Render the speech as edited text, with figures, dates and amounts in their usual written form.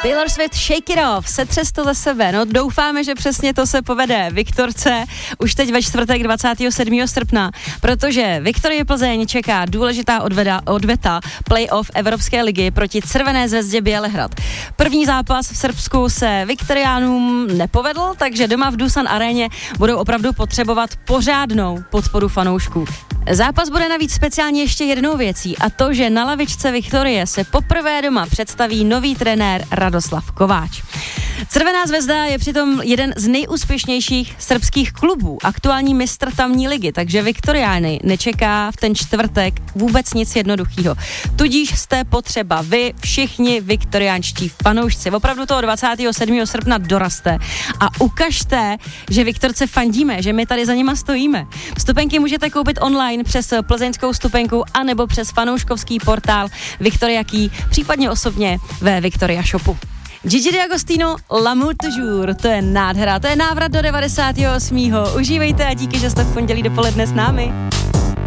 Taylor Swift Shake It Off, setřes to ze sebe, no doufáme, že přesně to se povede Viktorce už teď ve čtvrtek 27. srpna, protože Viktorii Plzeň čeká důležitá odveta playoff Evropské ligy proti Crvené zvezdě Bělehrad. První zápas v Srbsku se Viktoriánům nepovedl, takže doma v Dusan aréně budou opravdu potřebovat pořádnou podporu fanoušků. Zápas bude navíc speciálně ještě jednou věcí a to, že na lavičce Viktorie se poprvé doma představí nový trenér Radoslav Kováč. Crvená zvezda je přitom jeden z nejúspěšnějších srbských klubů, aktuální mistr tamní ligy, takže Viktoriány nečeká v ten čtvrtek vůbec nic jednoduchého. Tudíž jste potřeba vy, všichni viktoriánští fanoušci. Opravdu toho 27. srpna doraste a ukažte, že Viktorce fandíme, že my tady za nima stojíme. Vstupenky můžete koupit online přes plzeňskou vstupenku anebo přes fanouškovský portál Victoria Key, případně osobně ve Victoria Shopu. Gigi D'Agostino, L'amour toujours, to je nádhera, to je návrat do 98. Užívejte a díky, že jste v pondělí dopoledne s námi.